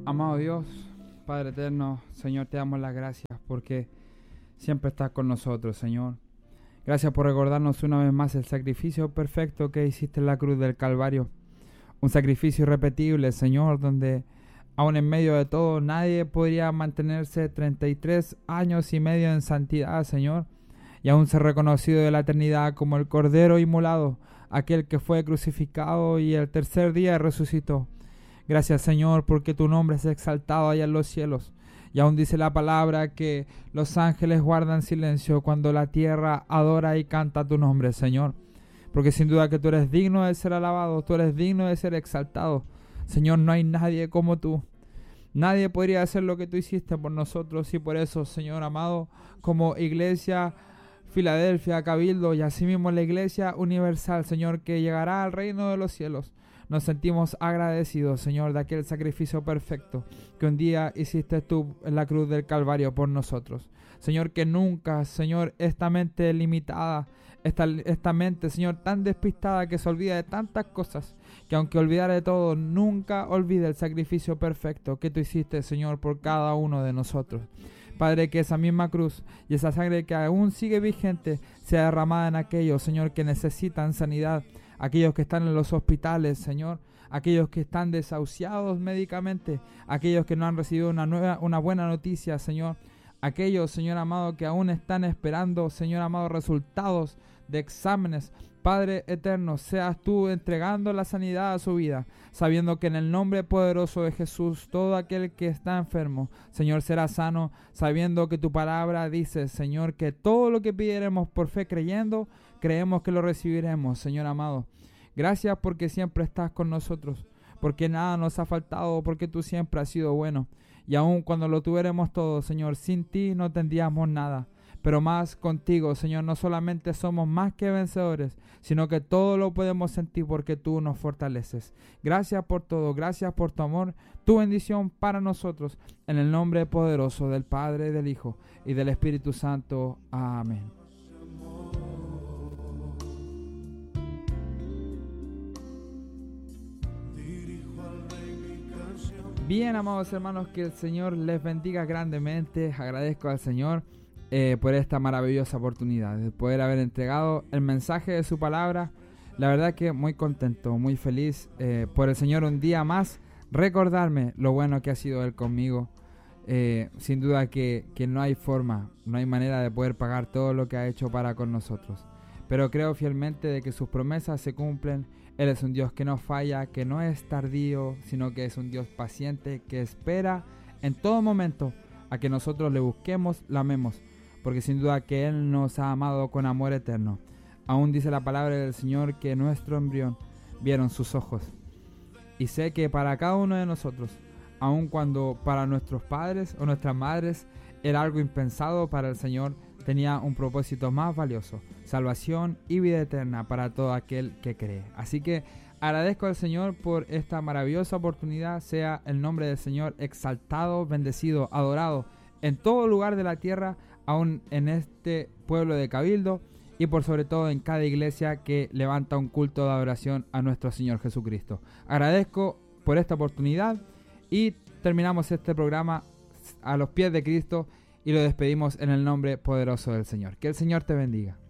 Amado Dios, Padre eterno, Señor, te damos las gracias porque siempre estás con nosotros, Señor. Gracias por recordarnos una vez más el sacrificio perfecto que hiciste en la cruz del Calvario. Un sacrificio irrepetible, Señor, donde aún en medio de todo nadie podría mantenerse 33 años y medio en santidad, Señor, y aún ser reconocido de la eternidad como el Cordero inmolado, aquel que fue crucificado y el tercer día resucitó. Gracias, Señor, porque tu nombre es exaltado allá en los cielos. Y aún dice la palabra que los ángeles guardan silencio cuando la tierra adora y canta tu nombre, Señor. Porque sin duda que tú eres digno de ser alabado, tú eres digno de ser exaltado. Señor, no hay nadie como tú. Nadie podría hacer lo que tú hiciste por nosotros, y por eso, Señor amado, como Iglesia Filadelfia, Cabildo y asimismo la Iglesia Universal, Señor, que llegará al reino de los cielos, nos sentimos agradecidos, Señor, de aquel sacrificio perfecto que un día hiciste tú en la cruz del Calvario por nosotros. Señor, que nunca, Señor, esta mente limitada, esta mente, Señor, tan despistada que se olvida de tantas cosas, que aunque olvidara de todo, nunca olvide el sacrificio perfecto que tú hiciste, Señor, por cada uno de nosotros. Padre, que esa misma cruz y esa sangre que aún sigue vigente sea derramada en aquellos, Señor, que necesitan sanidad, aquellos que están en los hospitales, Señor, aquellos que están desahuciados médicamente, aquellos que no han recibido una buena noticia, Señor, aquellos, Señor amado, que aún están esperando, Señor amado, resultados de exámenes. Padre eterno, seas tú entregando la sanidad a su vida, sabiendo que en el nombre poderoso de Jesús, todo aquel que está enfermo, Señor, será sano, sabiendo que tu palabra dice, Señor, que todo lo que pidiéramos por fe creyendo, creemos que lo recibiremos, Señor amado. Gracias porque siempre estás con nosotros, porque nada nos ha faltado, porque tú siempre has sido bueno. Y aun cuando lo tuviéramos todo, Señor, sin ti no tendríamos nada. Pero más contigo, Señor, no solamente somos más que vencedores, sino que todo lo podemos en ti porque tú nos fortaleces. Gracias por todo, gracias por tu amor, tu bendición para nosotros. En el nombre poderoso del Padre, del Hijo y del Espíritu Santo. Amén. Bien, amados hermanos, que el Señor les bendiga grandemente. Agradezco al Señor por esta maravillosa oportunidad de poder haber entregado el mensaje de su palabra. La verdad que muy contento, muy feliz por el Señor un día más recordarme lo bueno que ha sido Él conmigo. Sin duda que no hay forma, no hay manera de poder pagar todo lo que ha hecho para con nosotros, pero creo fielmente de que sus promesas se cumplen. Él es un Dios que no falla, que no es tardío, sino que es un Dios paciente, que espera en todo momento a que nosotros le busquemos, la amemos, porque sin duda que Él nos ha amado con amor eterno. Aún dice la palabra del Señor que nuestro embrión vieron sus ojos. Y sé que para cada uno de nosotros, aun cuando para nuestros padres o nuestras madres era algo impensado, para el Señor tenía un propósito más valioso: salvación y vida eterna para todo aquel que cree. Así que agradezco al Señor por esta maravillosa oportunidad. Sea el nombre del Señor exaltado, bendecido, adorado en todo lugar de la tierra, aún en este pueblo de Cabildo, y por sobre todo en cada iglesia que levanta un culto de adoración a nuestro Señor Jesucristo. Agradezco por esta oportunidad y terminamos este programa a los pies de Cristo y lo despedimos en el nombre poderoso del Señor. Que el Señor te bendiga.